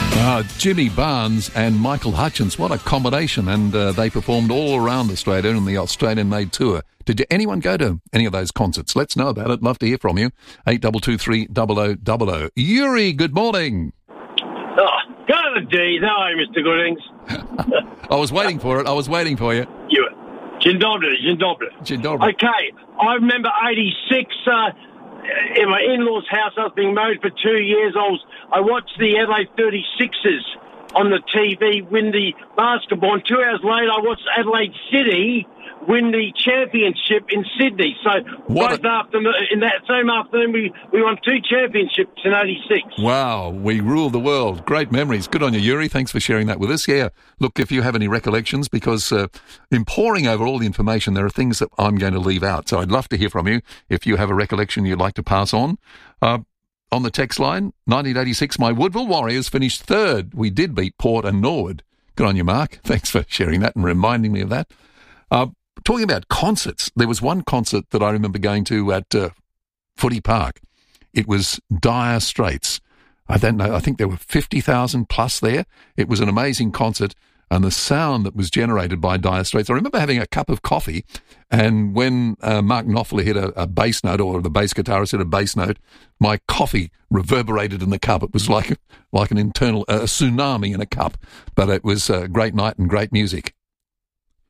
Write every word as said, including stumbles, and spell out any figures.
Uh, Jimmy Barnes and Michael Hutchence, what a combination. And uh, they performed all around Australia on the Australian-made tour. Did you, anyone go to any of those concerts? Let's know about it. Love to hear from you. eight two two three double oh double oh. Yuri, good morning. Oh, go to the D's. How are you, Mister Goodings? I was waiting for it. I was waiting for you. You, Dzień dobry, dzień dobry. Dzień dobry. Okay, I remember eighty-six, uh, in my in-laws' house. I was being married for two years. I was, I watched the Adelaide thirty-sixers on the T V win the basketball. And two hours later, I watched Adelaide City win the championship in Sydney. So What both after, in that same afternoon, we, we won two championships in eighty-six. Wow, we ruled the world. Great memories. Good on you, Yuri. Thanks for sharing that with us. Yeah, look, if you have any recollections, because uh, in poring over all the information, there are things that I'm going to leave out. So I'd love to hear from you if you have a recollection you'd like to pass on. Uh, on the text line, nineteen eighty-six, my Woodville Warriors finished third. We did beat Port and Norwood. Good on you, Mark. Thanks for sharing that and reminding me of that. Uh, talking about concerts, there was one concert that I remember going to at uh, Footy Park. It was Dire Straits. I don't know, I think there were fifty thousand plus there. It was an amazing concert, and the sound that was generated by Dire Straits. I remember having a cup of coffee, and when uh, Mark Knopfler hit a, a bass note, or the bass guitarist hit a bass note, my coffee reverberated in the cup. It was like like an internal uh, a tsunami in a cup. But it was a great night and great music.